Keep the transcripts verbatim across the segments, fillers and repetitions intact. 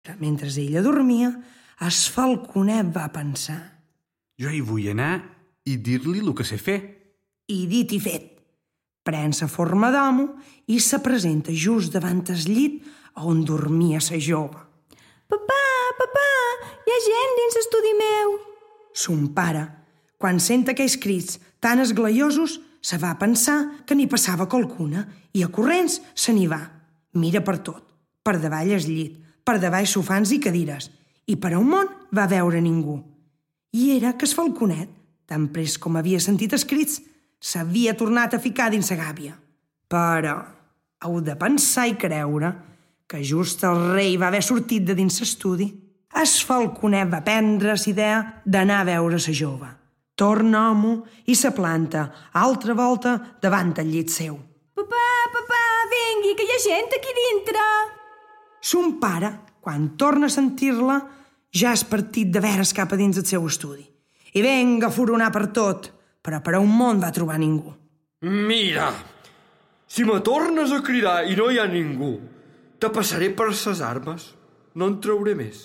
Mentre ella dormia, el falconet va pensar: jo hi vull anar i dir-li el que sé fer. I dit i fet. Pren la forma d'homo i se presenta just davant el llit on dormia la jove. Papà, papà, hi ha gent dins l'estudi meu. Son pare, quan sent aquells crits tan esglaiosos, se va pensar que n'hi passava qualcuna i a corrents se n'hi va. Mira per tot, per davall el llit, per davall sofans i cadires, i per a un món va veure ningú. I era que el falconet, tan pres com havia sentit els crits, s'havia tornat a ficar dins la gàbia. Però heu de pensar i creure que just el rei va haver sortit de dins l'estudi. El falconet va prendre l'idea d'anar a veure la jove. Torna homo i se planta, altra volta, davant el llit seu. Papà, papà, vingui, que hi ha gent aquí dintre. Son pare, quan torna a sentir-la, ja és partit de veres cap a dins el seu estudi. I venga a furonar per tot, però per a un món va trobar ningú. Mira, si me tornes a cridar i no hi ha ningú, te passaré per ses armes. No en trauré més.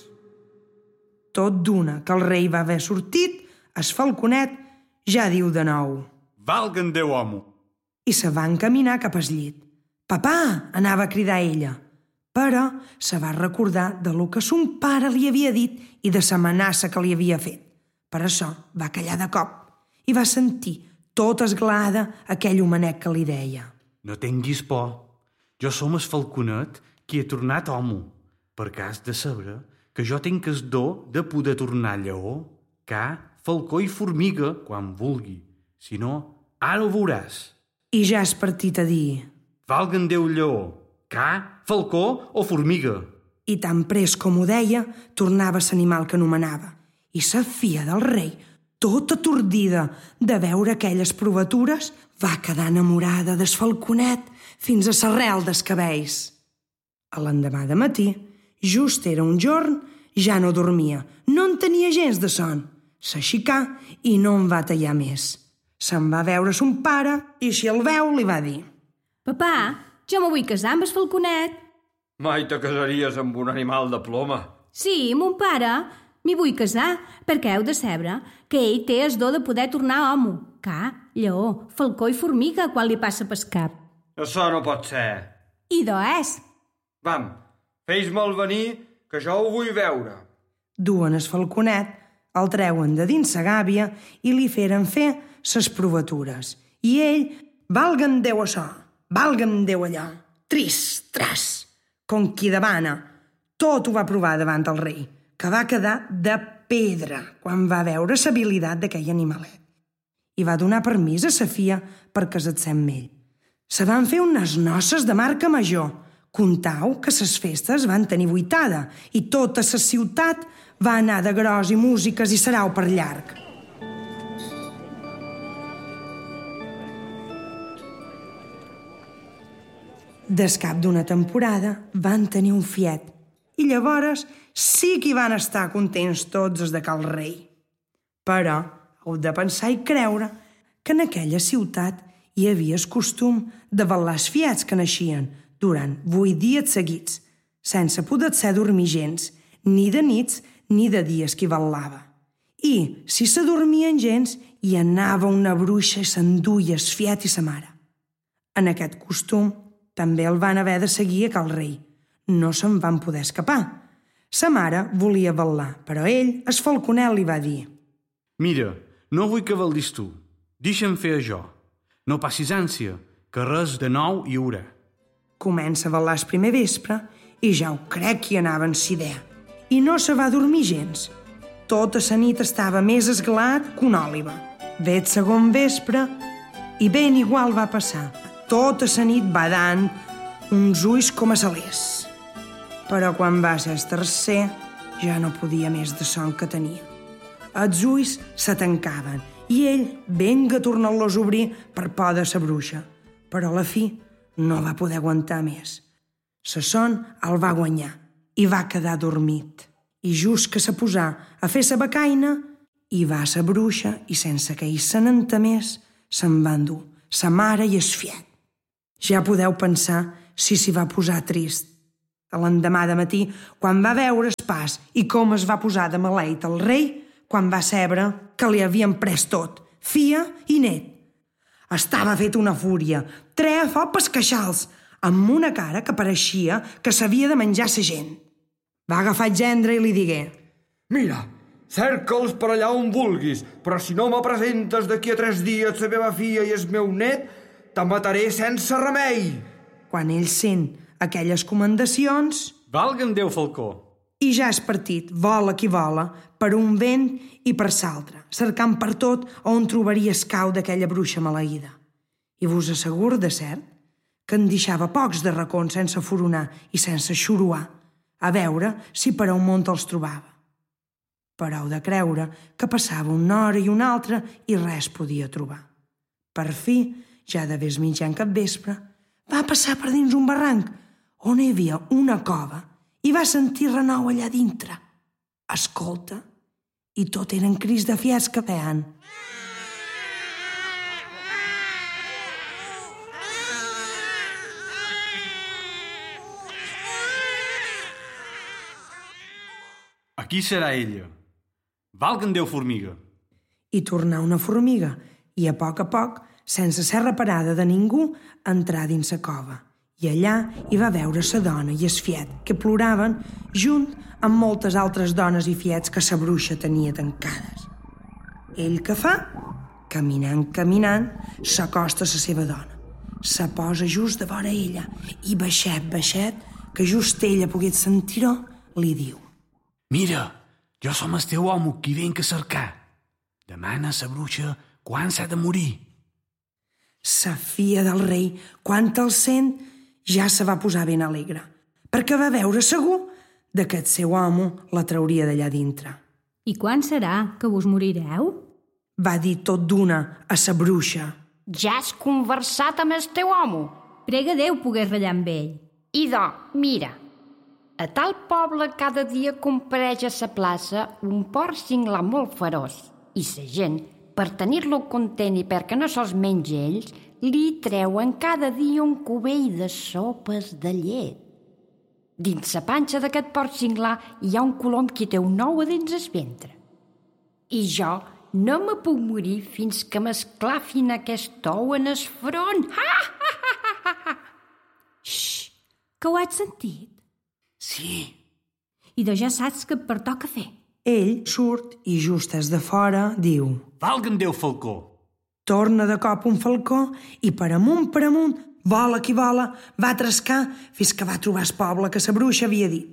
Tot d'una que el rei va haver sortit, el falconet ja diu de nou: Valga'm Déu, homo! I se va encaminar cap al llit. Papà, anava a cridar ella. Però se va recordar de lo que son pare li havia dit i de l'amenaça que li havia fet. Per això va callar de cop i va sentir tot esglada aquell homenet que li deia: No tinguis por. Jo som el falconet qui he tornat homo, perquè has de saber que jo tinc el do de poder tornar lleó, ca, falcó i formiga quan vulgui. Si no, ara ho veuràs. I ja és partit a dir: Valga'm Déu, lleó, ca, falcó o formiga. I tan pres com ho deia, tornava l'animal que anomenava. I la filla del rei, tota atordida de veure aquelles provatures, va quedar enamorada del falconet fins a l'arrel dels cabells. A l'endemà de matí, just era un jorn, ja no dormia, no en tenia gens de son. S'aixicà i no en va tallar més. Se'n va veure son pare i si el veu li va dir: Papà, jo me vull casar amb el falconet. Mai te casaries amb un animal de ploma. Sí, mon pare, m'hi vull casar, perquè heu de saber que ell té el do de poder tornar homo, ca, lleó, falcó i formiga quan li passa pel cap. Això no pot ser. I do és. Vam, fes-me'l venir, que jo ho vull veure. Duen el falconet, el treuen de dins la gàbia i li feren fer ses provatures. I ell, valga'm Déu això, valga'm Déu allò, tris, tras, com qui demana. Tot ho va provar davant el rei, que va quedar de pedra quan va veure l'habilitat d'aquell animalet. I va donar permís a sa filla per casar-se amb ell. Se van fer unes noces de marca major. Contau que ses festes van tenir vuitada i tota la ciutat va anar de gros i músiques i sarau per llarg. Des cap d'una temporada van tenir un fiet i llavors sí que hi van estar contents tots els de cal rei. Però heu de pensar i creure que en aquella ciutat hi havia el costum de velar els fiets que naixien durant vuit dies seguits, sense poder-se dormir gens, ni de nits ni de dies que hi velava. I, si se dormien gens, hi anava una bruixa i s'enduia el fiet i sa mare. En aquest costum també el van haver de seguir a cal rei. No se'n van poder escapar. Sa mare volia velar, però ell, el falconet, li va dir: Mira, no vull que veldis tu. Deixa'm fer jo. No passis ànsia, que res de nou hi haurà. Comença a velar el primer vespre i ja ho crec que hi anava en idea. I no se va dormir gens. Tota la nit estava més esglat que una òliba. Ve el segon vespre i ben igual va passar. Tota la nit badant, uns ulls com a salers. Però quan va ser el tercer, ja no podia més de son que tenia. Els ulls se tancaven i ell venga a tornar-los a obrir per por de sa bruixa. Però a la fi no va poder aguantar més. Sa son el va guanyar i va quedar dormit. I just que se posà a fer sa becaina, hi va sa bruixa i sense que ell se n'entemés, se'n van dur sa mare i es fiet. Ja podeu pensar si s'hi va posar trist. A l'endemà de matí, quan va veure el pas i com es va posar de maleït el rei, quan va saber que li havien pres tot, fia i net. Estava fet una fúria, treia foc pels queixals, amb una cara que pareixia que s'havia de menjar sa gent. Va agafar el gendre i li digué: Mira, cerca'ls per allà on vulguis, però si no me presentes d'aquí a tres dies la meva filla i el meu net, te mataré sense remei. Quan ell sent aquelles comendacions, Valga'm Déu, Falcó. i ja és partit, vola qui vola, per un vent i per l'altre, cercant per tot on trobaria el cau d'aquella bruixa maleïda. I vos asseguro de cert que en deixava pocs de racons sense furonar i sense xuruar, a veure si per un mont els trobava. Però heu de creure que passava una hora i una altra i res podia trobar. Per fi, ja de ves mitjan capvespre, va passar per dins un barranc on hi havia una cova i va sentir renou allà dintre. Escolta, i tot eren crits de fiats que veien. Aquí serà ella. Valga'm Déu, formiga. I tornà una formiga i a poc a poc, sense ser reparada de ningú, entrà dins la cova. I allà hi va veure sa dona i es fiet, que ploraven junt amb moltes altres dones i fiets que sa bruixa tenia tancades. Ell què fa? Caminant, caminant, s'acosta a la seva dona. Se posa just de vora ella i baixet, baixet, que just ella pogués sentir-ho, li diu: Mira, jo som el teu home qui venc a cercar. Demana a la bruixa quan s'ha de morir. Sa filla del rei, quan el sent, ja se va posar ben alegre, perquè va veure segur de que el seu home la trauria d'allà dintre. I quan serà que vos morireu? Va dir tot d'una a sa bruixa. Ja has conversat amb el teu home? Prega Déu pogués ratllar amb ell. Idò, mira, a tal poble cada dia compareix a la plaça un porc singlar molt feroç i la gent, per tenir-lo content i perquè no se'ls mengi ells, li treuen cada dia un cubell de sopes de llet. Dins la panxa d'aquest porc singlar hi ha un colom que té un ou a dins el ventre. I jo no me puc morir fins que m'esclafin aquest ou en el front. Ha, ha, ha, ha, ha. Xxxt, que ho has sentit? Sí. I de ja saps que et pertoca fer. Ell surt i just des de fora diu: Valga'm Déu, Falcó. Torna de cop un falcó i per amunt, per amunt, vola qui vola, va trescar fins que va trobar el poble que sa bruixa havia dit.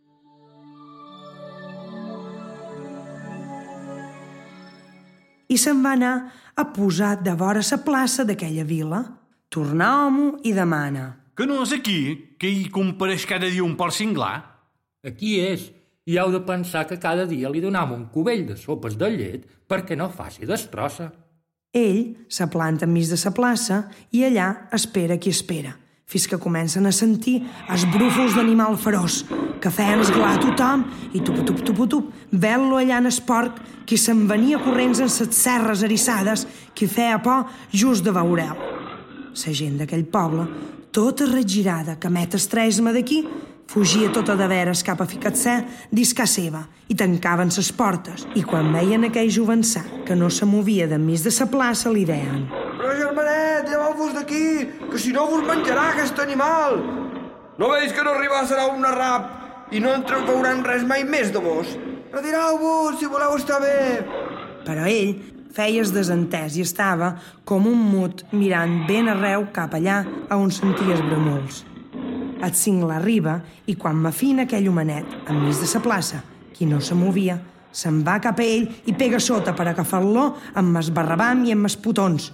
I se'n va anar a posar de vora la plaça d'aquella vila. Tornar home i demana: Que no és aquí, que hi compareix cada dia un porc singlar? Aquí és, i heu de pensar que cada dia li donam un cubell de sopes de llet perquè no faci destrossa. Ell se planta enmig de la plaça i allà espera qui espera, fins que comencen a sentir els brúfols d'animal feroç, que feien esglar a tothom i tup, tup, tup, tup, vel-lo allà en el porc, qui se'n venia corrents en ses serres eriçades, qui feia por just de veure'l. La gent d'aquell poble, tota regirada, que met estrès-me d'aquí, fugia tota de veres cap a ficar-se dins ca seva i tancaven ses portes. I quan veien aquell jovençà que no se movia d'enmig de sa plaça, li deien: Però germanet, lleveu-vos d'aquí, que si no vos menjarà aquest animal. No veus que no arribar serà un arrap i no en veuran res mai més de vos? Retireu-vos si voleu estar bé. Però ell feia es desentès i estava com un mut mirant ben arreu cap allà on sentia els bramols. El singlar arriba i quan m'afina aquell homenet enmig de sa plaça, qui no se movia, se'n va cap a ell i pega sota per agafar-lo amb es barrabam i amb es putons.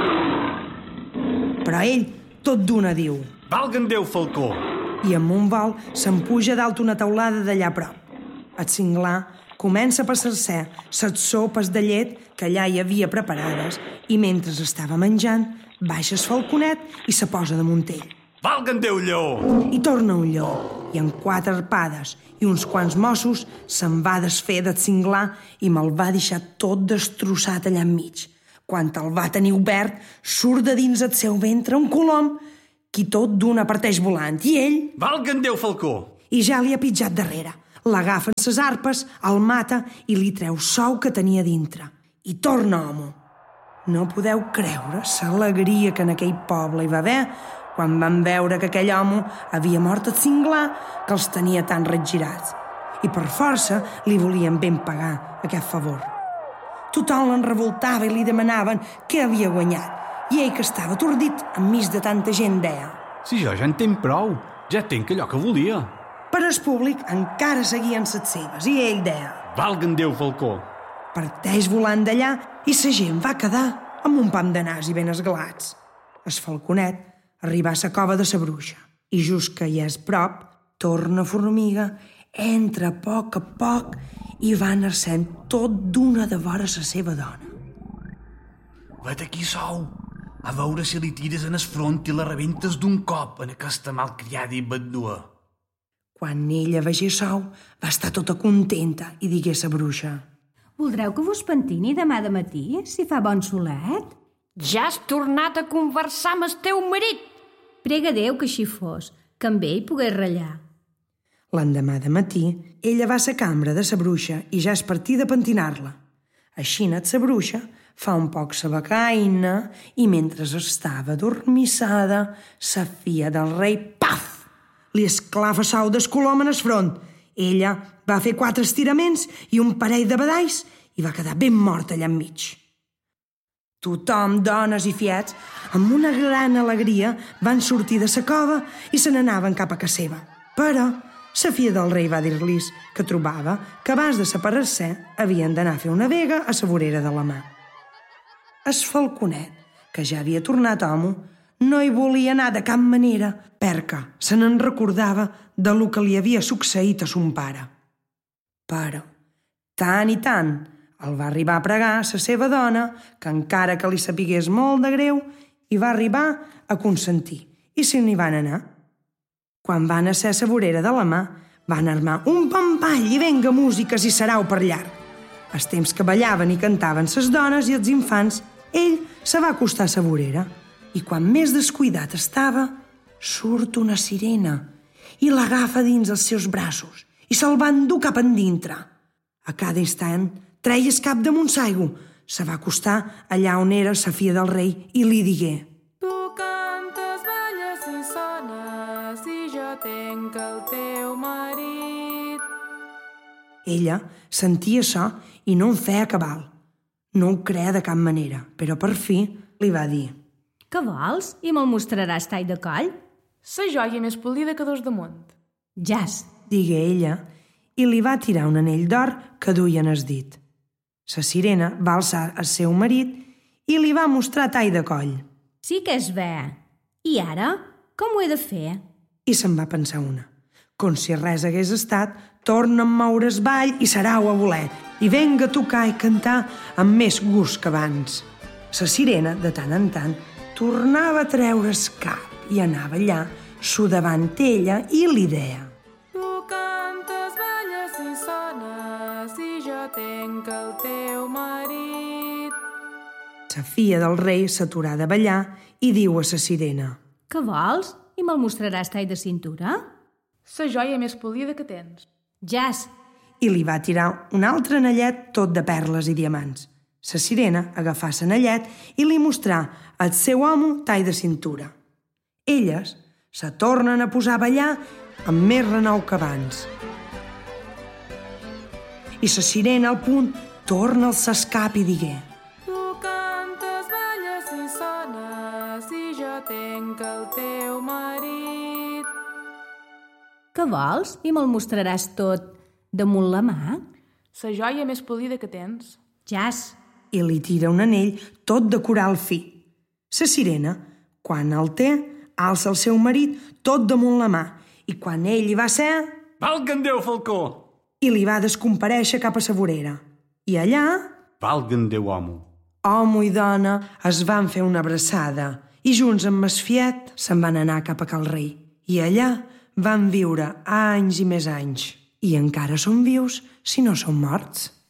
Però ell tot d'una diu: Valga'm Déu, Falcó. I amb un vol se'n puja dalt una teulada d'allà a prop. El singlar comença a passar-se set sopes de llet que allà hi havia preparades i mentre estava menjant baixa el falconet i se posa damunt ell. Valga'm Déu, lleó. I torna un lleó, i amb quatre arpades i uns quants mossos se'n va desfer del singlar i me'l va deixar tot destrossat allà enmig. Quan el va tenir obert, surt de dins el seu ventre un colom qui tot d'una parteix volant, i ell... Valga'm Déu, Falcó. i ja li ha pitjat darrere. L'agafen ses arpes, el mata i li treu sou que tenia dintre. I torna homo. No podeu creure l'alegria que en aquell poble hi va haver quan van veure que aquell home havia mort el cinglar que els tenia tan retgirats. I per força li volien ben pagar aquest favor. Tothom l'en revoltava i li demanaven què havia guanyat, i ell, que estava atordit enmig de tanta gent, deia: Si jo ja en tenc prou, ja tenc allò que volia. Però el públic encara seguien ses seves, i ell deia: Valga'm Déu, Falcó. Parteix volant d'allà i la gent va quedar amb un pam de nas i ben esglats. El falconet arriba a la cova de la bruixa i just que hi és prop, torna formiga, entra a poc a poc i va anar-se'n tot d'una de vora la seva dona. Vet aquí sou, a veure si li tires en el front i la rebentes d'un cop en aquesta malcriada i bandua. Quan ella vegé sou, va estar tota contenta i digué a la bruixa: Voldreu que vos pentini demà de matí, si fa bon solet? Ja has tornat a conversar amb el teu marit. Prega Déu que així fos, que amb ell pogués ratllar. L'endemà de matí, ella va a la cambra de la bruixa i ja és partida a pentinar-la. Així net la bruixa fa un poc la becaina i mentre estava adormissada, la filla del rei, paf, li esclafa sou del colom en el front. Ella va fer quatre estiraments i un parell de badalls i va quedar ben morta allà enmig. Tothom, dones i fiets, amb una gran alegria, van sortir de la cova i se n'anaven cap a casa seva. Però la filla del rei va dir-los que trobava que abans de separar-se havien d'anar a fer una vega a la vorera de la mà. El falconet, que ja havia tornat home, no hi volia anar de cap manera perquè se n'en recordava de lo que li havia succeït a son pare. Però, tant i tant, el va arribar a pregar a la seva dona, que encara que li sapigués molt de greu, hi va arribar a consentir, i se n'hi van anar. Quan van a ser a la vorera de la mà, van armar un pampall i venga músiques i sarau per llarg. Els temps que ballaven i cantaven ses dones i els infants, ell se va acostar a la vorera, i quan més descuidat estava, surt una sirena i l'agafa dins els seus braços i se'l va endur cap endintre. A cada instant treia el cap damunt l'aigua, se va acostar allà on era la filla del rei i li digué: Tu cantes, balles i sones i jo tenc el teu marit. Ella sentia això i no en feia cabal. No ho creia de cap manera, però per fi li va dir: Què vols? I me'l mostraràs tall de coll? La joia més polida que dos damunt. Jas, digué ella, i li va tirar un anell d'or que duia en el dit. La sirena va alçar el seu marit i li va mostrar tall de coll. sí que és bé. I ara, com ho he de fer? I se'n va pensar una. Com si res hagués estat, torna a moure el ball i sarau a voler, i venga a tocar i cantar amb més gust que abans. La sirena, de tant en tant, tornava a treure el cap i anava allà, su davant ella, i li deia: Tu cantes, balles i sones i jo tenc el teu marit. La filla del rei s'aturà de ballar i diu a la sirena: Què vols? I me'l mostraràs tall de cintura? La joia més polida que tens. Jas, i li va tirar un altre anellet tot de perles i diamants. La sirena agafà l'anellet i li mostrà el seu amo tall de cintura. Elles se tornen a posar a ballar amb més renou que abans. I la sirena al punt torna a alçar el cap i digué: Tu cantes, balles i sones i jo tenc el teu marit. què vols? I me'l mostraràs tot damunt la mà? La joia més polida que tens. Jas, i li tira un anell tot de coral fi. La sirena, quan el té, alça el seu marit tot damunt la mà, i quan ell hi va ser, Valga'm Déu, Falcó! i li va descomparèixer cap a la vorera. I allà, Valga'm Déu, home! home i dona es van fer una abraçada i junts amb Masfiet se'n van anar cap a cal rei. I allà van viure anys i més anys. I encara són vius si no són morts.